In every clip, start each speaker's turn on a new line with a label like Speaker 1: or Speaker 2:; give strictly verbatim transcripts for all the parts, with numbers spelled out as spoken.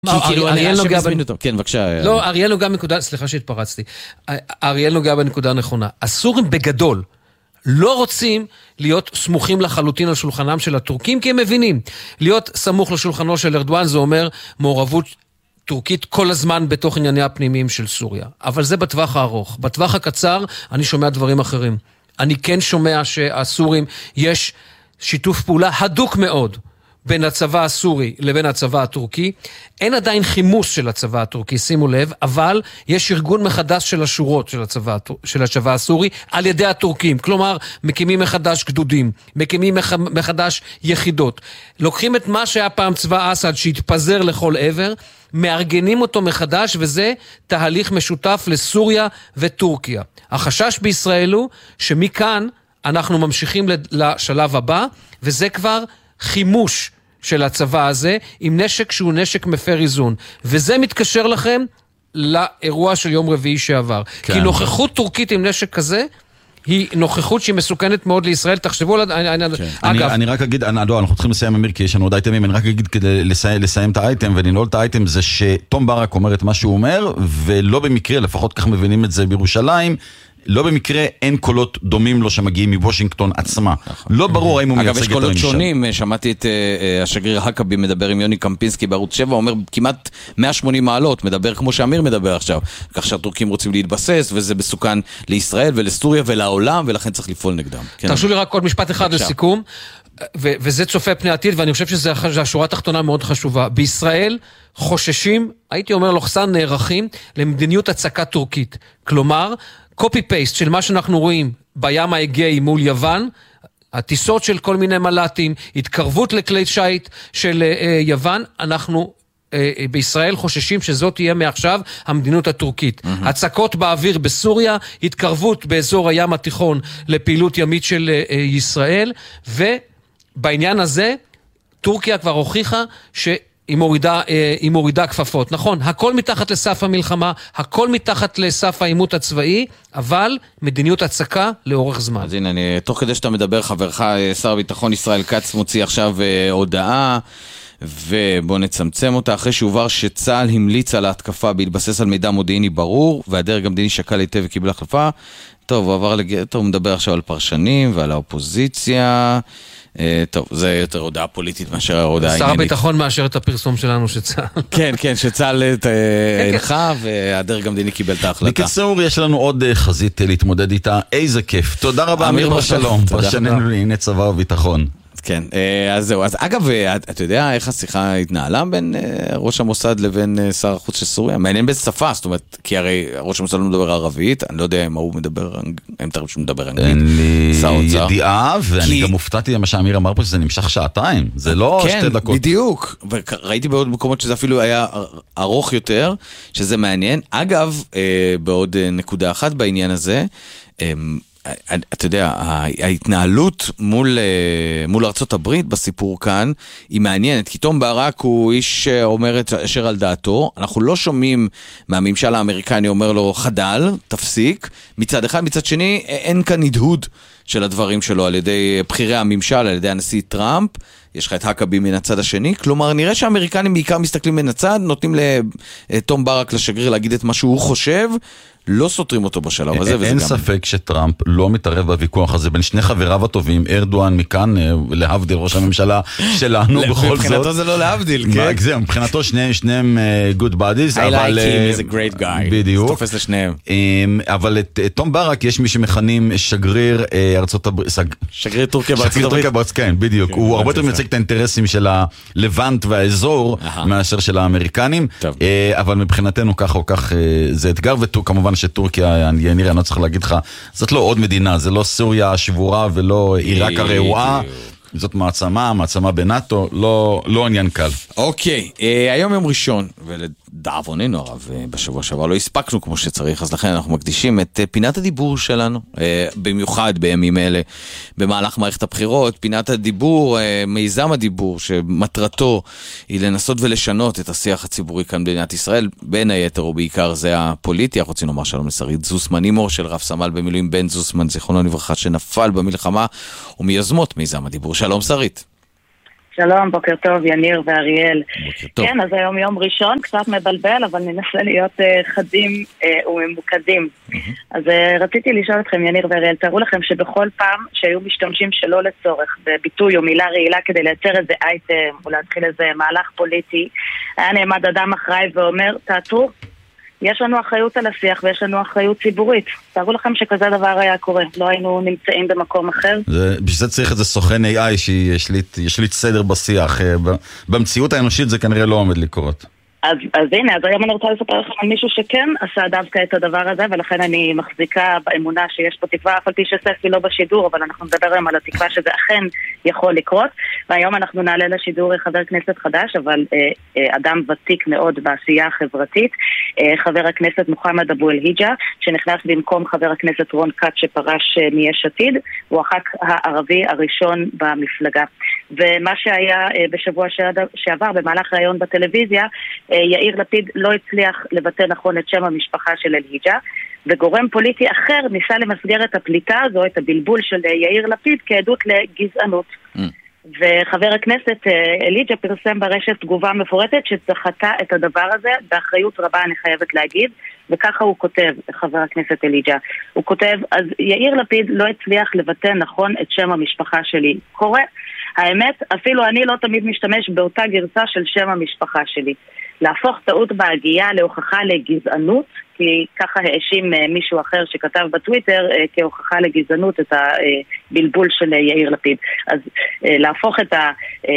Speaker 1: אריאל נוגע בנקודה,
Speaker 2: כן, בבקשה.
Speaker 1: לא, אריאל נוגע בנקודה, סליחה שהתפרצתי, אריאל נוגע בנקודה נכונה. הסורים בגדול לא רוצים להיות סמוכים לחלוטין על שולחנם של הטורקים, כי הם מבינים, להיות סמוך לשולחנו של ארדואן זה אומר מעורבות טורקית כל הזמן בתוך ענייני הפנימיים של סוריה. אבל זה בטווח הארוך. בטווח הקצר אני שומע דברים אחרים. אני כן שומע שהסורים יש שיתוף פעולה הדוק מאוד בין הצבא הסורי לבין הצבא הטורקי. אין עדיין חימוש של הצבא הטורקי, שימו לב, אבל יש ארגון מחדש של השורות של הצבא, של הצבא הסורי על ידי הטורקים. כלומר, מקימים מחדש גדודים, מקימים מחדש יחידות. לוקחים את מה שהיה פעם צבא אסד שהתפזר לכל עבר, מארגנים אותו מחדש, וזה תהליך משותף לסוריה וטורקיה. החשש בישראל הוא שמכאן אנחנו ממשיכים לשלב הבא, וזה כבר חימוש של הצבא הזה, עם נשק שהוא נשק מפר איזון. וזה מתקשר לכם לאירוע של יום רביעי שעבר. כן. כי נוכחות טורקית עם נשק כזה, היא נוכחות שהיא מסוכנת מאוד לישראל. תחשבו על...
Speaker 3: אני רק אגיד, לא, אנחנו צריכים לסיים, אמיר, כי יש לנו עוד אייטמים, אני רק אגיד כדי לסיים את האייטם ולנעול את האייטם, זה שתום ברק אומר את מה שהוא אומר, ולא במקרה, לפחות כך מבינים את זה בירושלים, לא במקרה אין קולות דומים לו שמגיעים מוושינגטון עצמה. לא ברור האם הוא מייצג את הממשל.
Speaker 2: אגב, יש קולות שונים, שמעתי את השגריר הקבי מדבר עם יוני קמפינסקי בערוץ שבע, אומר כמעט מאה ושמונים מעלות, מדבר כמו שאמיר מדבר עכשיו, כך שהטורקים רוצים להתבסס, וזה מסוכן לישראל ולסוריה ולעולם, ולכן צריך לפעול נגדם.
Speaker 1: תרשו לי רק עוד משפט אחד לסיכום, וזה צופה פני עתיד, ואני חושב שזו השורה התחתונה מאוד חשובה. בישראל חוששים, הייתי אומר לוחסן נערכים, למדיניות הצקה טורקית. כלומר, קופי-פייסט של מה שאנחנו רואים בים האגאי מול יוון, הטיסות של כל מיני מל"טים, התקרבות לכלי שייט של אה, יוון, אנחנו אה, בישראל חוששים שזאת תהיה מעכשיו המדיניות הטורקית. Mm-hmm. הצקות באוויר בסוריה, התקרבות באזור הים התיכון לפעילות ימית של אה, ישראל, ובעניין הזה טורקיה כבר הוכיחה ש... היא מורידה, היא מורידה כפפות. נכון, הכל מתחת לסף המלחמה, הכל מתחת לסף העימות הצבאי, אבל מדיניות הצקה לאורך זמן.
Speaker 2: אז הנה, אני, תוך כדי שאתה מדבר, חברך, שר הביטחון ישראל כץ מוציא עכשיו הודעה, ובוא נצמצם אותה, אחרי שהובר שצה"ל המליץ על ההתקפה בהתבסס על מידע מודיעיני ברור, והדרג המדיני שקל היטב וקיבל החלפה. טוב, הוא עבר לג... טוב, הוא מדבר עכשיו על פרשנים ועל האופוזיציה. טוב, זה יותר הודעה פוליטית מאשר ההודעה
Speaker 1: העניינית. שר הביטחון מאשר את הפרסום שלנו שצה"ל.
Speaker 2: כן, כן, שצה"ל הנחה והדרג המדיני קיבל את ההחלטה.
Speaker 3: בקיצור, יש לנו עוד חזית להתמודד איתה. איזה כיף. תודה רבה, אמיר בשלום. פרשננו לענייני צבא וביטחון.
Speaker 2: כן, אז זהו. אז אגב, אתה יודע איך השיחה התנהלה בין ראש המוסד לבין שר החוץ של סוריה? מעניין באיזה שפה, זאת אומרת, כי הרי ראש המוסד לא מדבר ערבית, אני לא יודע אם הוא מדבר, אם תראה שהוא מדבר אנגלית.
Speaker 3: אין לי ידיעה, ואני גם הופתעתי למה שאמיר אמר פה, שזה נמשך שעתיים, זה לא שתי דקות.
Speaker 2: כן, בדיוק, וראיתי בעוד מקומות שזה אפילו היה ארוך יותר, שזה מעניין. אגב, בעוד נקודה אחת בעניין הזה, אתה יודע, ההתנהלות מול, מול ארצות הברית בסיפור כאן היא מעניינת, כי תום ברק הוא איש שאומר את אשר על דעתו, אנחנו לא שומעים מהממשל האמריקני אומר לו חדל, תפסיק, מצד אחד, מצד שני אין כאן הדהוד של הדברים שלו על ידי בחירי הממשל, על ידי הנשיא טראמפ, יש לך את הקבי מן הצד השני, כלומר נראה שהאמריקנים בעיקר מסתכלים מן הצד, נותנים לתום ברק לשגריר להגיד את מה שהוא חושב, לא סותרים אותו בשלב הזה.
Speaker 3: אין ספק שטראמפ לא מתערב בוויכוח הזה בין שני חבריו הטובים, ארדואן מכאן, להבדיל ראש הממשלה שלנו בכל זאת.
Speaker 2: מבחינתו זה לא להבדיל, כן?
Speaker 3: מבחינתו שניהם good buddies.
Speaker 2: I like him, he's a great guy.
Speaker 3: בדיוק.
Speaker 2: תופס לשניהם.
Speaker 3: אבל את תום ברק יש מי שמכנים שגריר ארצות הברית.
Speaker 2: שגריר טורקיה בארצות הברית.
Speaker 3: כן, בדיוק. הוא הרבה יותר מייצג את האינטרסים של הלבנט והאזור מאשר של האמריקנים. אבל מבחינתנו כך או כך זה אתגר, וכמובן שטורקיה, אני נראה, אני לא צריך להגיד לך, זאת לא עוד מדינה, זה לא סוריה השבורה ולא עיראק הרעועה, זאת מעצמה, מעצמה בנאטו, לא, לא עניין קל.
Speaker 2: אוקיי, היום יום ראשון, ולדאבוננו הרב, בשבוע שעבר לא הספקנו כמו שצריך, אז לכן אנחנו מקדישים את פינת הדיבור שלנו, במיוחד בימים אלה, במהלך מערכת הבחירות, פינת הדיבור, מיזם הדיבור, שמטרתו היא לנסות ולשנות את השיח הציבורי כאן במדינת ישראל, בין היתר ובעיקר זה הפוליטי. אנחנו רוצים לומר שלום לשרית זוסמן, אימו של רב סמל במילואים בן זוסמן, זיכרונו לברכה, שנפל במלחמה, ומייזמות מיזם הדיבור. שלום שרית.
Speaker 4: שלום, בוקר טוב, יניר ואריאל.
Speaker 2: בוקר טוב.
Speaker 4: כן, אז היום יום ראשון, קצת מבלבל, אבל ננסה להיות uh, חדים uh, וממוקדים. Mm-hmm. אז uh, רציתי לשאול אתכם, יניר ואריאל, תראו לכם שבכל פעם שהיו משתמשים שלא לצורך בביטוי או מילה רעילה כדי לייצר איזה אייטם או להתחיל איזה מהלך פוליטי, היה נעמד אדם אחראי ואומר, תעתרו, יש לנו אחריות על השיח ויש לנו אחריות ציבורית. תראו לכם שכזה דבר היה קורה, לא היינו נמצאים במקום אחר.
Speaker 3: בשביל זה צריך איזה סוכן איי איי שישליט סדר בשיח. במציאות האנושית זה כנראה לא עומד לקרות.
Speaker 4: אז, אז הנה, אז היום אני רוצה לספר לכם על מישהו שכן עשה דווקא את הדבר הזה, ולכן אני מחזיקה באמונה שיש פה תקווה, אף על פי שספי לא בשידור, אבל אנחנו נדבר היום על התקווה שזה אכן יכול לקרות, והיום אנחנו נעלה לשידור חבר כנסת חדש, אבל אה, אה, אדם ותיק מאוד בעשייה החברתית, אה, חבר הכנסת מוחמד אבו אל-היג'ה, שנכנס במקום חבר הכנסת רון קאט שפרש אה, מיש עתיד, הוא הח"כ הערבי הראשון במפלגה. ומה שהיה אה, בשבוע שעבר במהלך ראיון בטלוויזיה, יאיר לפיד לא הצליח לבטא נכון את שם המשפחה של אל-היג'ה, וגורם פוליטי אחר ניסה למסגר את הפליטה הזו, את הבלבול של יאיר לפיד, כעדות לגזענות. Mm. וחבר הכנסת אל-היג'ה פרסם ברשת תגובה מפורטת שצחתה את הדבר הזה, באחריות רבה אני חייבת להגיד, וככה הוא כותב, חבר הכנסת אל-היג'ה. הוא כותב, אז יאיר לפיד לא הצליח לבטא נכון את שם המשפחה שלי. קורה. האמת, אפילו אני לא תמיד משתמש באותה גרסה של שם המשפחה שלי. להפוך טעות בהגייה להוכחה לגזענות, כי ככה האשים מישהו אחר שכתב בטוויטר כהוכחה לגזענות את הבלבול של יאיר לפיד. אז להפוך את, ה,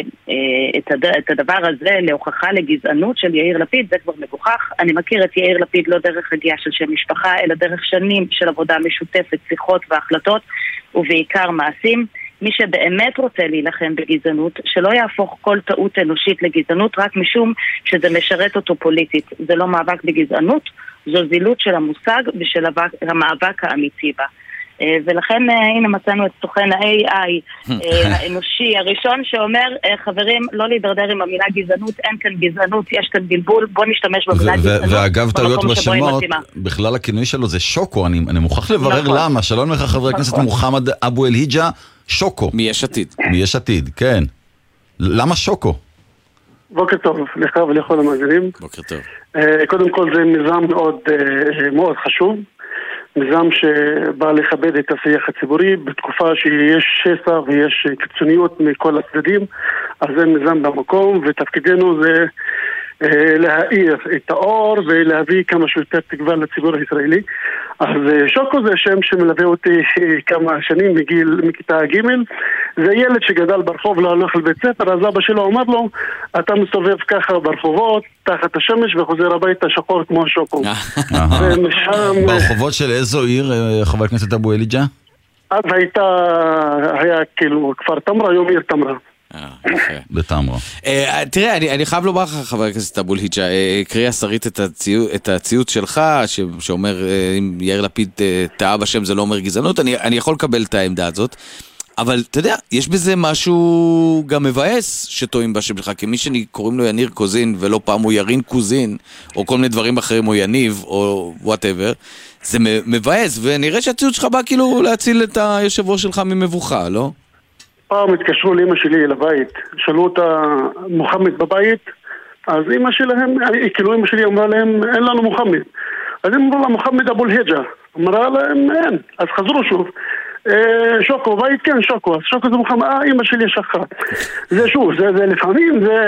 Speaker 4: את הדבר הזה להוכחה לגזענות של יאיר לפיד, זה כבר מגוחך. אני מכיר את יאיר לפיד לא דרך הגייה של שם משפחה, אלא דרך שנים של עבודה משותפת, שיחות והחלטות, ובעיקר מעשים. מי שבאמת רוצה להילחם בגזענות, שלא יהפוך כל טעות אנושית לגזענות רק משום שזה משרת אותו פוליטית. זה לא מאבק בגזענות, זו זילות של המושג ושל המאבק האמיתי בה. ולכן הנה מצאנו את סוכן ה-איי איי האנושי הראשון שאומר, חברים, לא להידרדר עם המילה גזענות, אין כאן גזענות, יש כאן בלבול, בוא נשתמש במילה גזענות.
Speaker 3: ואגב, טעויות בשמות, בכלל הכינוי שלו זה שוקו, אני מוכרח לברר למה, שלום לך חבר הכנסת מוחמד אבו אל-היג'ה, שוקו.
Speaker 2: מיש עתיד.
Speaker 3: מיש עתיד, כן. למה שוקו?
Speaker 5: בוקר טוב, לך ולכל המאזינים.
Speaker 2: בוקר טוב.
Speaker 5: קודם כל זה מיזם מאוד, מאוד חשוב. מיזם שבא לכבד את השיח הציבורי בתקופה שיש שסע ויש קיצוניות מכל הצדדים, אז זה מיזם במקום, ותפקידנו זה להאיר את האור ולהביא כמה שיותר תקווה לציבור הישראלי. אז שוקו זה שם שמלווה אותי כמה שנים מגיל, מכיתה ג'. זה ילד שגדל ברחוב, לא הולך לבית ספר, אז אבא שלו אמר לו, אתה מסתובב ככה ברחובות, תחת השמש, וחוזר הביתה שחור כמו שוקו.
Speaker 3: ברחובות של איזו עיר, חבר הכנסת אבו אל-היג'ה?
Speaker 5: אז הייתה, היה כאילו כפר תמרה, היום עיר תמרה.
Speaker 3: בתמרה.
Speaker 2: תראה, אני חייב לומר לך, חבר הכנסת אבו אל-היג'ה, הקריאה שרית את הציוץ שלך, שאומר, אם יאיר לפיד טעה בשם זה לא אומר גזענות, אני יכול לקבל את העמדה הזאת, אבל אתה יודע, יש בזה משהו גם מבאס שטועים בשם שלך, כי מי שקוראים לו יניר קוזין, ולא פעם הוא ירין קוזין, או כל מיני דברים אחרים, או יניב, או whatever, זה מבאס, ונראה שהציוץ שלך בא כאילו להציל את היושב ראש שלך ממבוכה, לא?
Speaker 5: פעם התקשרו לאמא שלי לבית, שאלו אותה מוחמד בבית, אז אמא שלהם, כאילו אמא שלי אמרה להם, אין לנו מוחמד. אז הם אמרו לה, מוחמד אבו אל-היג'ה. אמרה להם, אין. אז חזרו שוב. שוקו, בית כן, שוקו. אז שוקו זה מוחמד, אה, אמא שלי שכחה. זה שוב, זה, זה לפעמים, זה...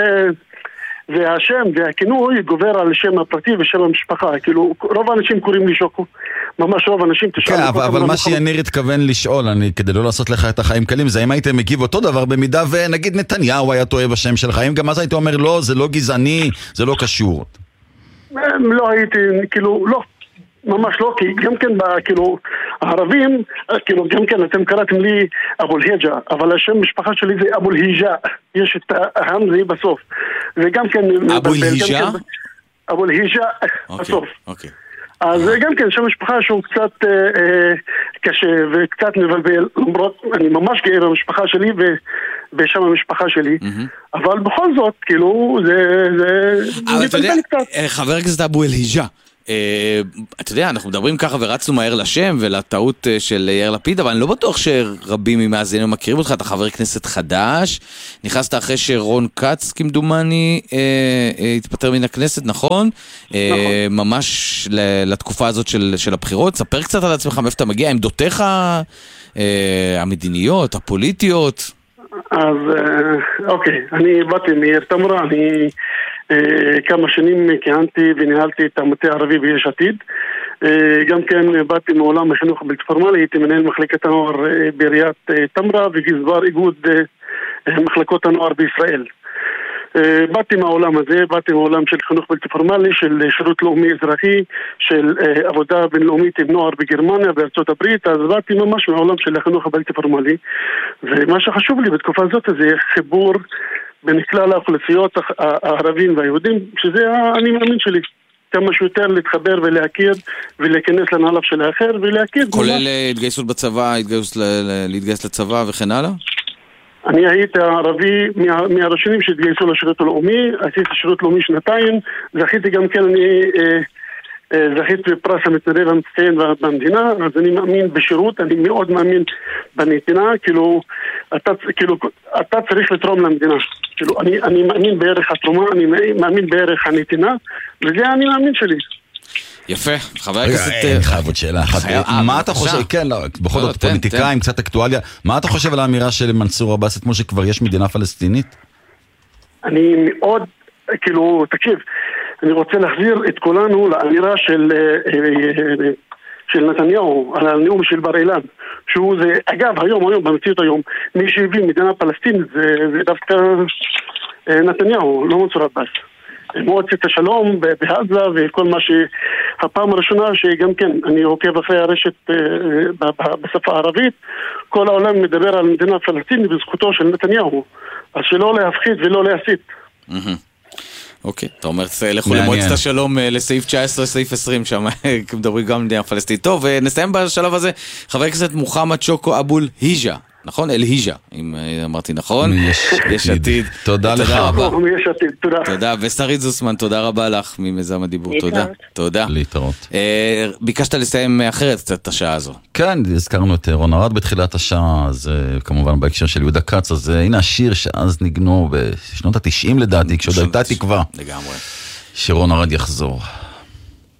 Speaker 5: והשם והכינוי גובר על שם הפרטי ושם המשפחה. כאילו, רוב האנשים קוראים לי שוקו. ממש רוב האנשים תשאל.
Speaker 3: כן, אבל, אבל מה שיניר התכוון לשאול, אני, כדי לא לעשות לך את החיים קלים, זה אם הייתם מגיב אותו דבר במידה ונגיד נתניהו היה טועה בשם שלך, אם גם אז היית אומר לא, זה לא גזעני, זה לא קשור.
Speaker 5: לא הייתי, כאילו, לא. ממש לא, כי גם כן, כאילו, הערבים, כאילו, גם כן, אתם קראתם לי אבו אל-היג'ה, אבל השם משפחה שלי זה אבו אל-היג'ה, יש את ההמזה בסוף. וגם כן...
Speaker 2: אבו אל-היג'ה?
Speaker 5: אבו אל-היג'ה בסוף.
Speaker 2: אוקיי.
Speaker 5: אז גם כן, שם משפחה שהוא קצת קשה וקצת מבלבל, למרות, אני ממש גאה במשפחה שלי ובשם המשפחה שלי, אבל בכל זאת, כאילו, זה...
Speaker 2: אבל אתה יודע, חבר הכנסת אבו אל-היג'ה, אתה יודע, אנחנו מדברים ככה ורצנו מהר לשם ולטעות של יאיר לפיד, אבל אני לא בטוח שרבים ממאזינים מכירים אותך, אתה חבר כנסת חדש, נכנסת אחרי שרון כץ כמדומני התפטר מן הכנסת, נכון? ממש לתקופה הזאת של הבחירות. ספר קצת על עצמך, מאיפה אתה מגיע, עמדותיך המדיניות, הפוליטיות.
Speaker 5: אז אוקיי, אני באתי מעיר תמרה, אני כמה שנים כיהנתי וניהלתי את המטה הערבי ביש עתיד. גם כן באתי מעולם החינוך הבלתי פורמלי, הייתי מנהל מחלקת הנוער בעיריית תמרה וגזבר איגוד מחלקות הנוער בישראל. באתי מהעולם הזה, באתי מהעולם של חינוך בלתי פורמלי, של שירות לאומי אזרחי, של עבודה בינלאומית עם נוער בגרמניה, בארצות הברית, אז באתי ממש מהעולם של החינוך הבלתי פורמלי. ומה שחשוב לי בתקופה הזאת זה חיבור בין כלל האוכלוסיות הערבים והיהודים, שזה אני מאמין שלי. כמה שיותר להתחבר ולהכיר ולהיכנס לנעליו של האחר ולהכיר.
Speaker 2: כולל התגייסות בצבא, להתגייס לצבא וכן הלאה?
Speaker 5: אני הייתי ערבי מה, מהראשונים שהתגייסו לשירות הלאומי, עשיתי שירות לאומי שנתיים, זכיתי גם כן, אני אה, אה, זכיתי בפרס המתנדב המצטיין במדינה, אז אני מאמין בשירות, אני מאוד מאמין בנתינה, כאילו אתה, כאילו, אתה צריך לתרום למדינה, כאילו אני, אני מאמין בערך התרומה, אני מאמין בערך הנתינה, וזה אני מאמין שלי.
Speaker 2: יפה, חבר הכנסת...
Speaker 3: אני חייב עוד שאלה אחת. מה אתה חושב, כן, בכל זאת פוליטיקאים, קצת אקטואליה, מה אתה חושב על האמירה של מנסור עבאס, כמו שכבר יש מדינה פלסטינית?
Speaker 5: אני מאוד, כאילו, תקשיב, אני רוצה להחזיר את כולנו לאמירה של של נתניהו, על הנאום של בר אילן, שהוא זה, אגב, היום, היום, במציאות היום, מי שהביא מדינה פלסטינית זה דווקא נתניהו, לא מנסור עבאס. מועצת השלום בעזה וכל מה שהפעם הראשונה שגם כן אני עוקב אחרי הרשת בשפה הערבית, כל העולם מדבר על מדינה פלסטינית בזכותו של נתניהו, אז שלא להפחיד ולא להסית.
Speaker 2: אוקיי, אתה אומר, לכו למועצת השלום לסעיף תשע עשרה, סעיף עשרים שם, מדברים גם מדינה פלסטינית. טוב, נסיים בשלב הזה, חבר הכנסת מוחמד שוקו אבול היג'ה, נכון? אל היג'ה, אם אמרתי נכון. יש עתיד.
Speaker 3: תודה לך.
Speaker 5: יש עתיד, תודה.
Speaker 2: תודה, ושרית זוסמן, תודה רבה לך ממיזם הדיבור. תודה. תודה.
Speaker 3: להתראות.
Speaker 2: ביקשת לסיים אחרת קצת את השעה הזו.
Speaker 3: כן, הזכרנו את רון ארד בתחילת השעה, אז כמובן בהקשר של יהודה קץ, אז הנה השיר שאז נגנו בשנות ה-תשעים לדעתי, כשעוד הייתה תקווה.
Speaker 2: לגמרי.
Speaker 3: שרון ארד יחזור.